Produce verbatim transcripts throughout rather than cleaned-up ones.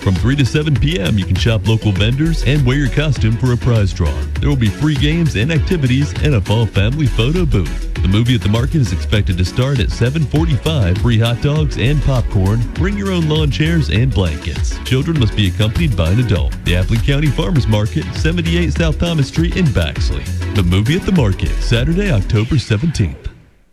From three to seven p.m., you can shop local vendors and wear your costume for a prize draw. There will be free games and activities and a fall family photo booth. The movie at the market is expected to start at seven forty-five. Free hot dogs and popcorn. Bring your own lawn chairs and blankets. Children must be accompanied by an adult. The Appling County Farmers Market, seventy-eight South Thomas Street in Baxley. The movie at the market, Saturday, October seventeenth.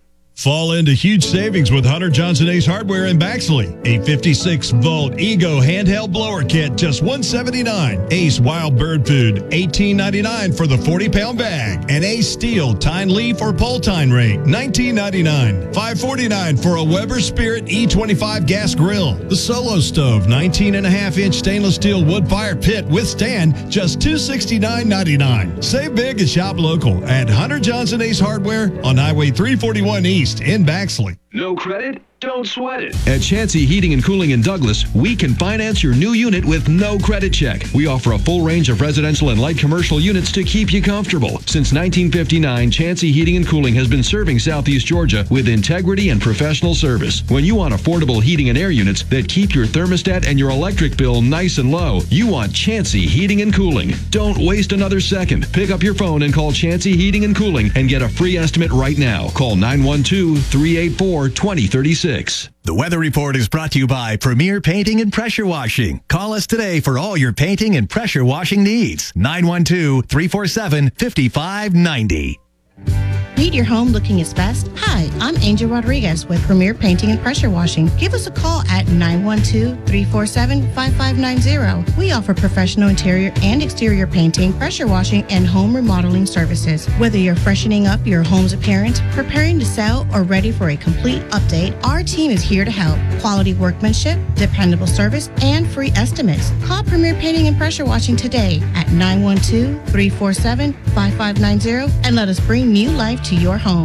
Fall into huge savings with Hunter Johnson Ace Hardware in Baxley. A fifty-six volt Ego handheld blower kit, just one hundred seventy-nine dollars. Ace Wild Bird Food, eighteen ninety-nine for the forty pound bag. And Ace Steel Tine Leaf or Pole Tine Rake, nineteen ninety-nine. five forty-nine for a Weber Spirit E twenty-five gas grill. The Solo Stove, nineteen and a half inch stainless steel wood fire pit with stand, just two hundred sixty-nine ninety-nine. Save big and shop local at Hunter Johnson Ace Hardware on Highway three forty-one East in Baxley. No credit? Don't sweat it. At Chansey Heating and Cooling in Douglas, we can finance your new unit with no credit check. We offer a full range of residential and light commercial units to keep you comfortable. Since nineteen fifty-nine, Chansey Heating and Cooling has been serving Southeast Georgia with integrity and professional service. When you want affordable heating and air units that keep your thermostat and your electric bill nice and low, you want Chansey Heating and Cooling. Don't waste another second. Pick up your phone and call Chansey Heating and Cooling and get a free estimate right now. Call nine one two, three eight four, two zero three six. The Weather Report is brought to you by Premier Painting and Pressure Washing. Call us today for all your painting and pressure washing needs. nine one two, three four seven, five five nine zero. Need your home looking its best? Hi, I'm Angel Rodriguez with Premier Painting and Pressure Washing. Give us a call at nine one two, three four seven, five five nine zero. We offer professional interior and exterior painting, pressure washing, and home remodeling services. Whether you're freshening up your home's appearance, preparing to sell, or ready for a complete update, our team is here to help. Quality workmanship, dependable service, and free estimates. Call Premier Painting and Pressure Washing today at nine one two, three four seven, five five nine zero and let us bring new life to your home.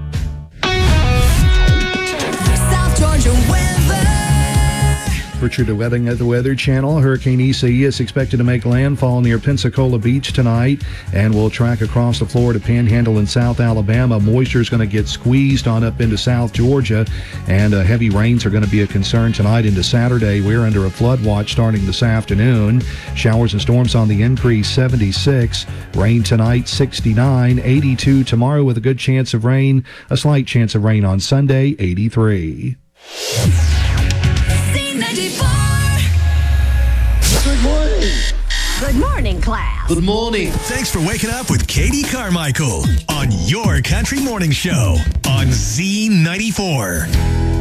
South Georgia weather. Richard Wedding at the Weather Channel. Hurricane Isaias is expected to make landfall near Pensacola Beach tonight and will track across the Florida Panhandle in South Alabama. Moisture is going to get squeezed on up into South Georgia, and uh, heavy rains are going to be a concern tonight into Saturday. We're under a flood watch starting this afternoon. Showers and storms on the increase, seventy-six. Rain tonight, sixty-nine. eighty-two tomorrow with a good chance of rain. A slight chance of rain on Sunday, eighty-three. Good morning. Good morning, class. Good morning. Thanks for waking up with Katie Carmichael on your Country Morning Show on Z ninety-four.